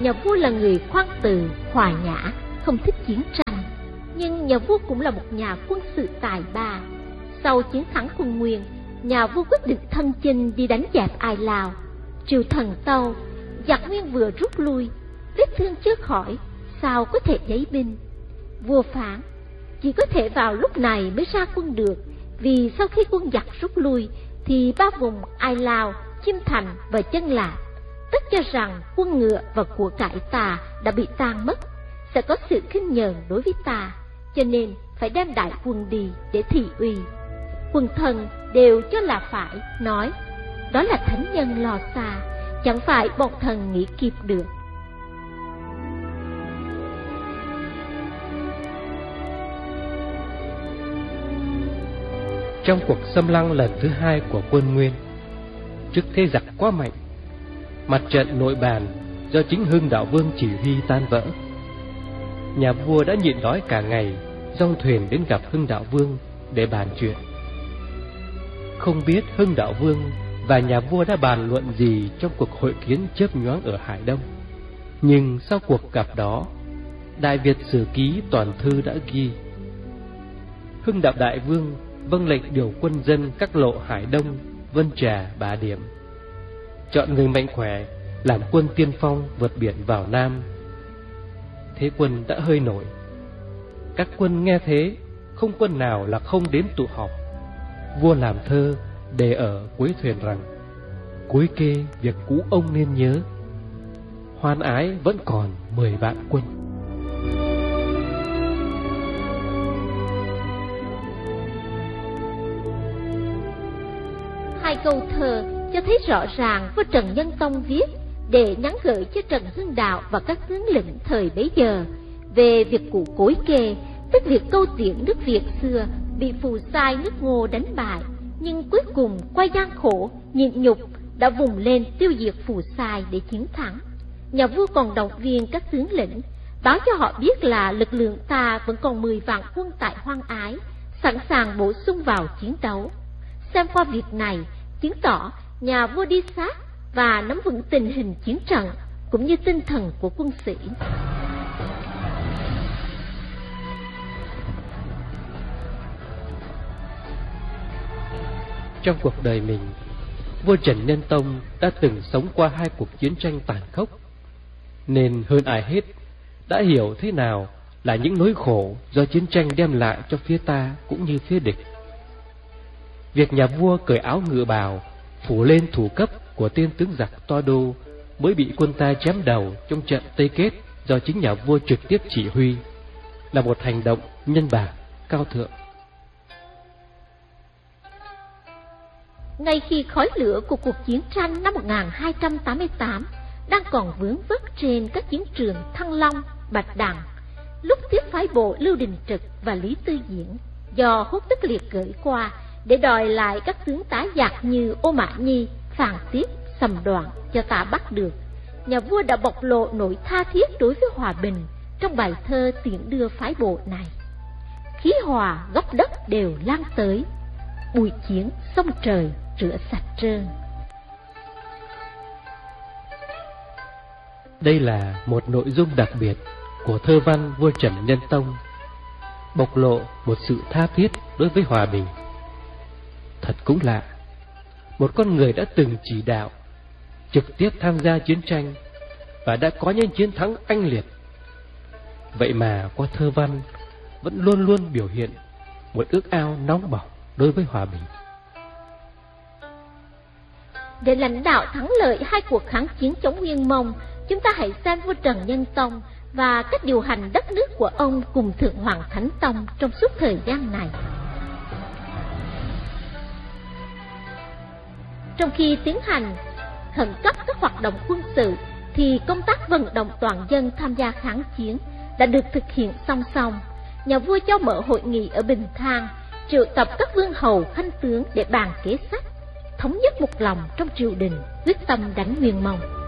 Nhà vua là người khoan từ, hòa nhã, không thích chiến tranh. Nhưng nhà vua cũng là một nhà quân sự tài ba. Sau chiến thắng quân Nguyên, nhà vua quyết định thân chinh đi đánh dẹp Ai Lao. Triều Thần tâu, giặc Nguyên vừa rút lui, vết thương chưa khỏi, sao có thể giấy binh? Vua phán, chỉ có thể vào lúc này mới ra quân được, vì sau khi quân giặc rút lui thì ba vùng Ai Lao, Chiêm Thành và Chân Lạp tất cho rằng quân ngựa và của cải ta đã bị tan mất, sẽ có sự khinh nhờn đối với ta, cho nên phải đem đại quân đi để thị uy. Quần thần đều cho là phải, nói đó là thánh nhân lo xa, chẳng phải bọn thần nghĩ kịp được. Trong cuộc xâm lăng lần thứ hai của quân Nguyên, trước thế giặc quá mạnh, mặt trận nội bàn do chính Hưng Đạo Vương chỉ huy tan vỡ. Nhà vua đã nhịn đói cả ngày, dong thuyền đến gặp Hưng Đạo Vương để bàn chuyện. Không biết Hưng Đạo Vương và nhà vua đã bàn luận gì trong cuộc hội kiến chớp nhoáng ở Hải Đông. Nhưng sau cuộc gặp đó, Đại Việt Sử Ký toàn thư đã ghi: Hưng Đạo Đại Vương vâng lệnh điều quân dân các lộ Hải Đông, Vân Trà, Bà Điểm, chọn người mạnh khỏe làm quân tiên phong vượt biển vào Nam. Thế quân đã hơi nổi. Các quân nghe thế, không quân nào là không đến tụ họp. Vua làm thơ đề ở cuối thuyền rằng: cuối kê việc cũ ông nên nhớ, hoan ái vẫn còn 10 vạn quân. Hai câu thơ cho thấy rõ ràng vua Trần Nhân Tông viết để nhắn gửi cho Trần Hưng Đạo và các tướng lĩnh thời bấy giờ về việc cũ cối kê, tức việc câu tiễn nước Việt xưa bị phù sai nước Ngô đánh bại, nhưng cuối cùng qua gian khổ nhịn nhục đã vùng lên tiêu diệt phù sai để chiến thắng. Nhà vua còn động viên các tướng lĩnh, báo cho họ biết là lực lượng ta vẫn còn 10 vạn quân tại Hoang Ái, sẵn sàng bổ sung vào chiến đấu. Xem qua việc này, chứng tỏ nhà vua đi sát và nắm vững tình hình chiến trận cũng như tinh thần của quân sĩ. Trong cuộc đời mình, vua Trần Nhân Tông đã từng sống qua hai cuộc chiến tranh tàn khốc, nên hơn ai hết đã hiểu thế nào là những nỗi khổ do chiến tranh đem lại cho phía ta cũng như phía địch. Việc nhà vua cởi áo ngựa bào phủ lên thủ cấp của tên tướng giặc Toa Đô mới bị quân ta chém đầu trong trận Tây Kết do chính nhà vua trực tiếp chỉ huy là một hành động nhân bản cao thượng. Ngay khi khói lửa của cuộc chiến tranh năm 1288 đang còn vướng vất trên các chiến trường Thăng Long, Bạch Đằng, lúc tiếp phái bộ Lưu Đình Trực và Lý Tư Diễn do Hốt Tất Liệt gửi qua để đòi lại các tướng tá giặc như Ô Mã Nhi, Phàn Tiếp, Sầm Đoạn cho ta bắt được, nhà vua đã bộc lộ nỗi tha thiết đối với hòa bình trong bài thơ tiễn đưa phái bộ này. Khí hòa góc đất đều lan tới, bụi chiến sông trời rửa sạch trơn. Đây là một nội dung đặc biệt của thơ văn vua Trần Nhân Tông, bộc lộ một sự tha thiết đối với hòa bình. Thật cũng lạ, một con người đã từng chỉ đạo, trực tiếp tham gia chiến tranh và đã có những chiến thắng oanh liệt, vậy mà qua thơ văn vẫn luôn luôn biểu hiện một ước ao nóng bỏng đối với hòa bình. Để lãnh đạo thắng lợi hai cuộc kháng chiến chống Nguyên Mông, chúng ta hãy xem vua Trần Nhân Tông và cách điều hành đất nước của ông cùng Thượng Hoàng Thánh Tông trong suốt thời gian này. Trong khi tiến hành khẩn cấp các hoạt động quân sự, thì công tác vận động toàn dân tham gia kháng chiến đã được thực hiện song song. Nhà vua cho mở hội nghị ở Bình Thang, triệu tập các vương hầu khanh tướng để bàn kế sách, thống nhất một lòng trong triều đình, quyết tâm đánh Nguyên Mông.